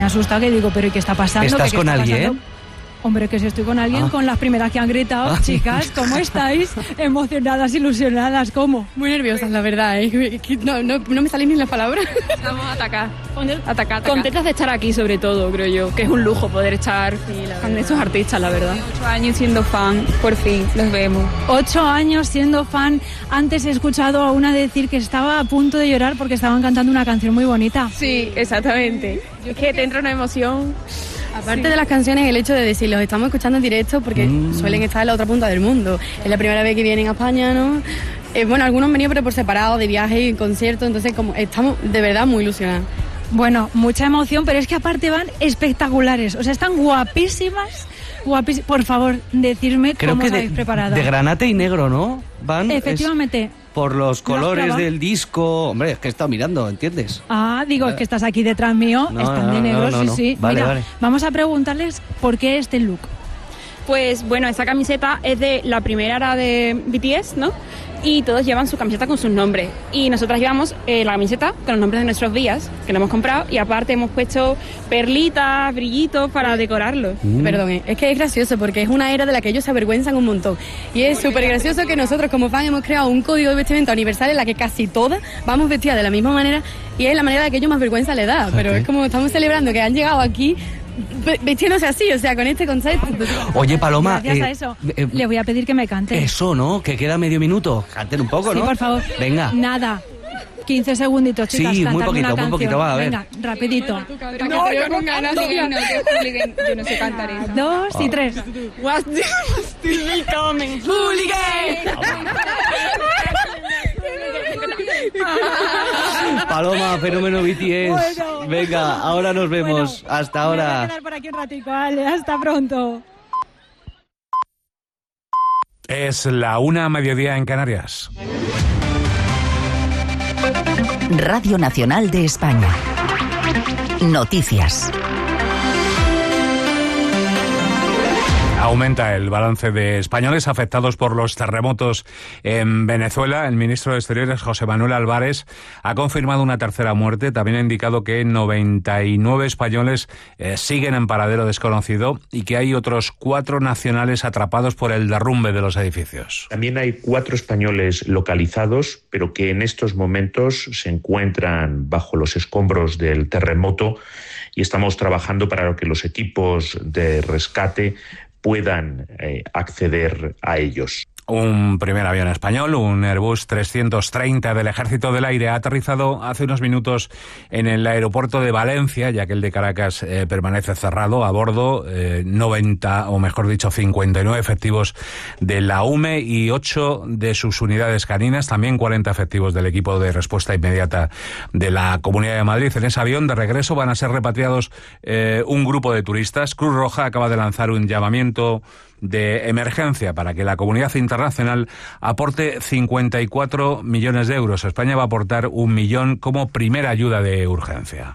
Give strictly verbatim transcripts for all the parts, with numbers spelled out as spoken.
Me asusta que digo, pero ¿y qué está pasando? ¿Estás ¿Qué, qué con está alguien? pasando? Hombre, que si estoy con alguien, Ah. con las primeras que han gritado. Ah. Chicas, ¿cómo estáis? Emocionadas, ilusionadas, ¿cómo? Muy nerviosas, la verdad, ¿eh? No, no, no me salen ni las palabras. Vamos a atacar. Atacar, atacar. Contentas de estar aquí, sobre todo, creo yo, que es un lujo poder estar con estos artistas, la verdad. Ocho años siendo fan, por fin, los vemos. Ocho años siendo fan. Antes he escuchado a una decir que estaba a punto de llorar porque estaban cantando una canción muy bonita. Sí, exactamente. Es que te entra una emoción. Aparte sí. de las canciones, el hecho de decir, los estamos escuchando en directo porque mm. suelen estar en la otra punta del mundo. Es la primera vez que vienen a España, ¿no? Eh, bueno, algunos han venido pero por separado, de viaje y concierto, entonces como estamos de verdad muy ilusionados. Bueno, mucha emoción, pero es que aparte van espectaculares, o sea, están guapísimas, guapísimas. Por favor, decidme Creo cómo que os de, habéis preparado. De granate y negro, ¿no? Van. Efectivamente. Es... Por los colores ¿Lo has del disco. Hombre, es que he estado mirando, ¿entiendes? Ah, digo, es que estás aquí detrás mío, no, están no, de negro, no, no, sí, no. sí. Vale, Mira, vale. Vamos a preguntarles por qué este look. Pues bueno, esa camiseta es de la primera era de B T S, ¿no? Y todos llevan su camiseta con sus nombres. Y nosotras llevamos eh, la camiseta con los nombres de nuestros días, que la hemos comprado, y aparte hemos puesto perlitas, brillitos para decorarlo. Mm. Perdón, es que es gracioso porque es una era de la que ellos se avergüenzan un montón. Y es súper gracioso que nosotros como fan hemos creado un código de vestimenta universal en la que casi todas vamos vestidas de la misma manera y es la manera de que ellos más vergüenza le da. Pero okay. es como estamos celebrando que han llegado aquí vestiéndose así, o sea, con este concepto. Oye, Paloma... Gracias eh, a eso, eh, le voy a pedir que me cante. Eso, ¿no? Que queda medio minuto. Canten un poco, ¿no? Sí, por favor. Venga. Nada. quince segunditos, chicas. Sí, muy cantarme una una muy canción. poquito, va, a ver. Venga, rapidito. No, yo con ganas de que no, que yo no sé cantar eso. Dos y tres. What's still becoming hooligan. Paloma, fenómeno B T S. Bueno. Venga, ahora nos vemos. Bueno, hasta ahora. Me voy a quedar por aquí un ratico, vale. Hasta pronto. Es la una a mediodía en Canarias. Radio Nacional de España. Noticias. Aumenta el balance de españoles afectados por los terremotos en Venezuela. El ministro de Exteriores, José Manuel Álvarez, ha confirmado una tercera muerte. También ha indicado que noventa y nueve españoles eh, siguen en paradero desconocido y que hay otros cuatro nacionales atrapados por el derrumbe de los edificios. También hay cuatro españoles localizados, pero que en estos momentos se encuentran bajo los escombros del terremoto y estamos trabajando para que los equipos de rescate puedan eh, acceder a ellos. Un primer avión español, un Airbus trescientos treinta del Ejército del Aire, ha aterrizado hace unos minutos en el aeropuerto de Valencia, ya que el de Caracas eh, permanece cerrado. A bordo, eh, noventa, o mejor dicho, cincuenta y nueve efectivos de la U M E y ocho de sus unidades caninas, también cuarenta efectivos del equipo de respuesta inmediata de la Comunidad de Madrid. En ese avión de regreso van a ser repatriados eh, un grupo de turistas. Cruz Roja acaba de lanzar un llamamiento de emergencia para que la comunidad internacional aporte cincuenta y cuatro millones de euros. España va a aportar un millón como primera ayuda de urgencia.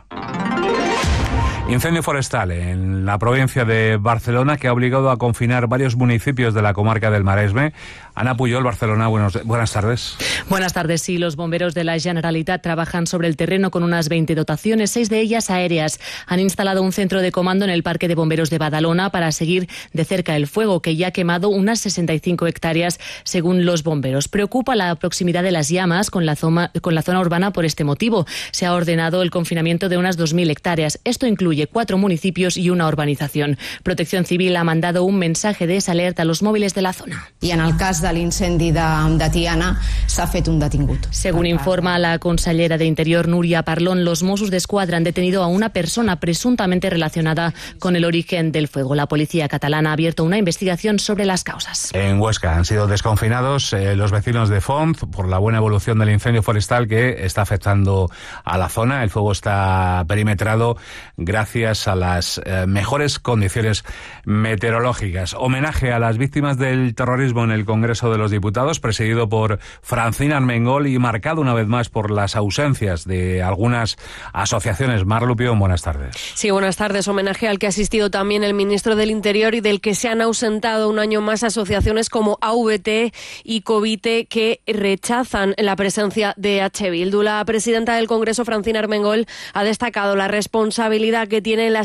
Incendio forestal en la provincia de Barcelona que ha obligado a confinar varios municipios de la comarca del Maresme. Ana Puyol, Barcelona, buenos, buenas tardes. Buenas tardes. Sí, los bomberos de la Generalitat trabajan sobre el terreno con unas veinte dotaciones, seis de ellas aéreas. Han instalado un centro de comando en el Parque de Bomberos de Badalona para seguir de cerca el fuego, que ya ha quemado unas sesenta y cinco hectáreas, según los bomberos. Preocupa la proximidad de las llamas con la zona, con la zona urbana por este motivo. Se ha ordenado el confinamiento de unas dos mil hectáreas. Esto incluye cuatro municipios y una urbanización. Protección Civil ha mandado un mensaje de esa alerta a los móviles de la zona. I en el cas de l'incendi de, de Tiana s'ha fet un detingut. Según informa la consellera de Interior, Núria Parlón, los Mossos d'Esquadra han detenido a una persona presuntamente relacionada con el origen del fuego. La policía catalana ha abierto una investigación sobre las causas. En Huesca han sido desconfinados eh, los vecinos de Font por la buena evolución del incendio forestal que está afectando a la zona. El fuego está perimetrado gracias a las eh, mejores condiciones meteorológicas. Homenaje a las víctimas del terrorismo en el Congreso Congreso de los Diputados, presidido por Francina Armengol y marcado una vez más por las ausencias de algunas asociaciones. Mar Lupión, buenas tardes. Sí, buenas tardes. Homenaje al que ha asistido también el ministro del Interior y del que se han ausentado un año más asociaciones como A V T y Covite, que rechazan la presencia de H. Bildu. La presidenta del Congreso, Francina Armengol, ha destacado la responsabilidad que tienen las